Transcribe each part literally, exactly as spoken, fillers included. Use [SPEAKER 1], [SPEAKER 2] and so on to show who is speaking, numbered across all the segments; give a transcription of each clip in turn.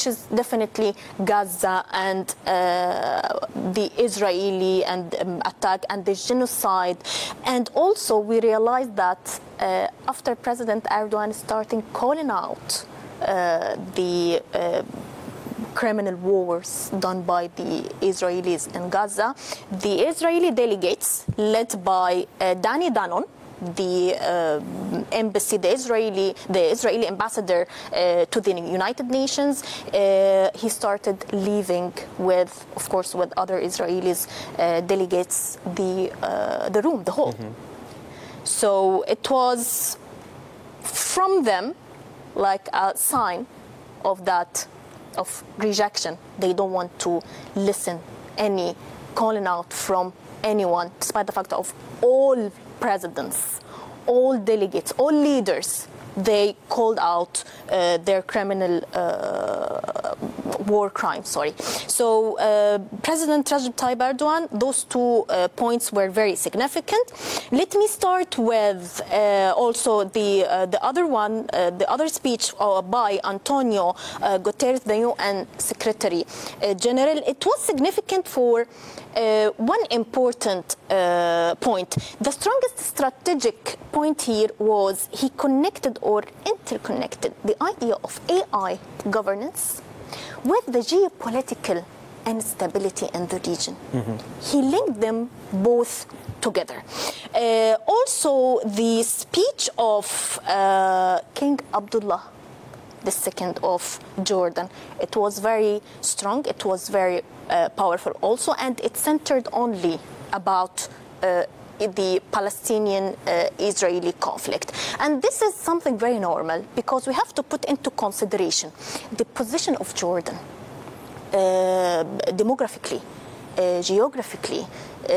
[SPEAKER 1] which is definitely Gaza and uh, the Israeli and um, attack and the genocide. And also we realized that uh, after President Erdogan starting calling out uh, the uh, criminal wars done by the Israelis in Gaza, the Israeli delegates led by uh, Danny Danon, the uh, embassy, the Israeli, the Israeli ambassador uh, to the United Nations, uh, he started leaving with, of course, with other Israelis uh, delegates, the uh, the room, the hall. Mm-hmm. So it was from them like a sign of that, of rejection. They don't want to listen any calling out from anyone, despite the fact of all presidents, all delegates, all leaders, they called out uh, their criminal uh, war crimes, sorry. So uh, President Recep Tayyip Erdogan, those two uh, points were very significant. Let me start with uh, also the uh, the other one, uh, the other speech uh, by Antonio uh, Guterres, the U N Secretary uh, General. It was significant for uh, one important uh, point. The strongest strategic point here was he connected or interconnected the idea of A I governance with the geopolitical instability in the region. Mm-hmm. He linked them both together. Uh, also, the speech of uh, King Abdullah the Second of Jordan, it was very strong, it was very uh, powerful also, and it centered only about uh, the Palestinian-Israeli uh, conflict. And this is something very normal because we have to put into consideration the position of Jordan uh, demographically, uh, geographically, uh,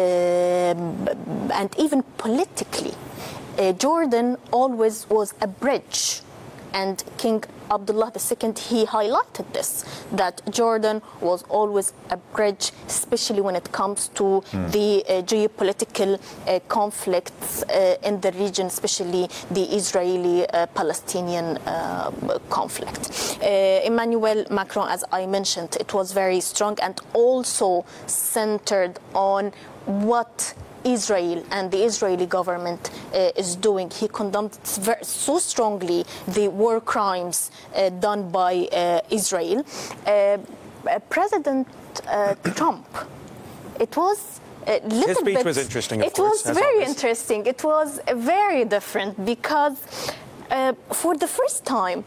[SPEAKER 1] and even politically. Uh, Jordan always was a bridge, and King Abdullah the Second, he highlighted this, that Jordan was always a bridge, especially when it comes to mm. the uh, geopolitical uh, conflicts uh, in the region, especially the Israeli-Palestinian uh, uh, conflict. Uh, Emmanuel Macron, as I mentioned, it was very strong and also centered on what Israel and the Israeli government uh, is doing. He condemned very, so strongly the war crimes uh, done by uh, Israel. Uh, President uh, Trump, it was a little
[SPEAKER 2] His speech
[SPEAKER 1] bit,
[SPEAKER 2] was interesting, of
[SPEAKER 1] it
[SPEAKER 2] course,
[SPEAKER 1] was
[SPEAKER 2] as
[SPEAKER 1] very
[SPEAKER 2] always.
[SPEAKER 1] interesting. It was very different because uh, for the first time,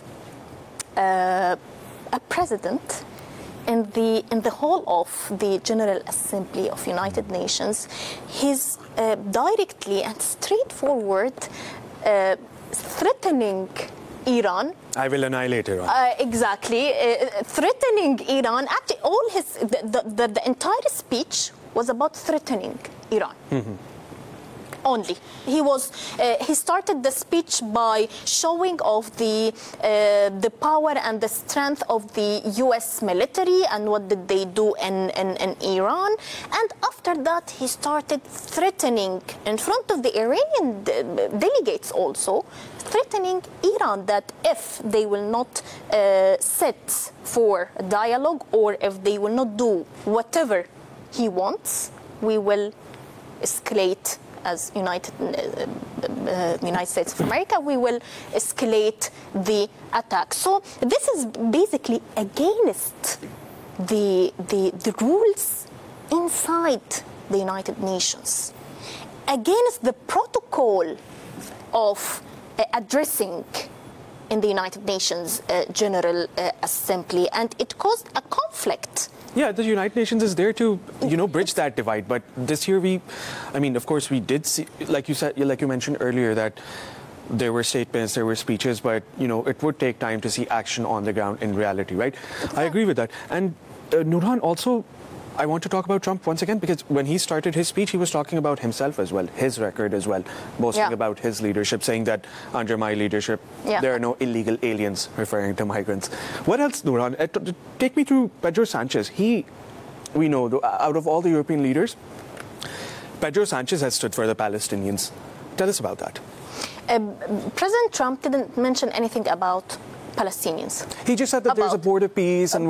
[SPEAKER 1] uh, a president in the in the whole of the General Assembly of United Nations, he's uh, directly and straightforward uh, threatening Iran.
[SPEAKER 2] I will annihilate Iran.
[SPEAKER 1] Uh, exactly, uh, threatening Iran. Actually, all his the, the, the entire speech was about threatening Iran. Mm-hmm. Only. He was. Uh, he started the speech by showing off the uh, the power and the strength of the U S military and what did they do in, in, in Iran. And after that, he started threatening in front of the Iranian de- delegates also, threatening Iran that if they will not uh, sit for a dialogue or if they will not do whatever he wants, we will escalate. As United uh, uh, United States of America, we will escalate the attack. So this is basically against the, the, the rules inside the United Nations, against the protocol of uh, addressing in the United Nations uh, General uh, Assembly, and it caused a conflict.
[SPEAKER 2] Yeah, the United Nations is there to, you know, bridge that divide. But this year we, I mean, of course we did see, like you said, like you mentioned earlier, that there were statements, there were speeches, but, you know, it would take time to see action on the ground in reality, right? I agree with that. And uh, Nurhan, also, I want to talk about Trump once again, because when he started his speech, he was talking about himself as well, his record as well, boasting
[SPEAKER 1] yeah.
[SPEAKER 2] about his leadership, saying that under my leadership, yeah. there are no illegal aliens, referring to migrants. What else, Nurhan? Uh, t- take me through Pedro Sanchez. He, we know, the, out of all the European leaders, Pedro Sanchez has stood for the Palestinians. Tell us about that.
[SPEAKER 1] Uh, President Trump didn't mention anything about Palestinians.
[SPEAKER 2] He just said that
[SPEAKER 1] about,
[SPEAKER 2] there's a border peace and